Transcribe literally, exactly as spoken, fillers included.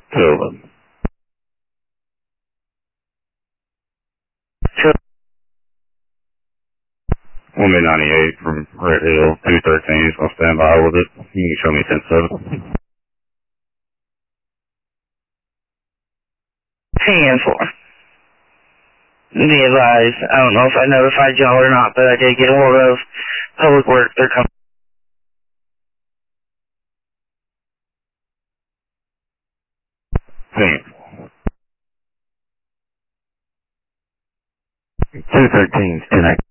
two of them. Two. one B ninety-eight from Red Hill, two thirteen is going to stand by with it. You can show me ten seven. ten four. Be advised, I don't know if I notified y'all or not, but I did get a hold of Public Works. They're coming. two thirteen, ten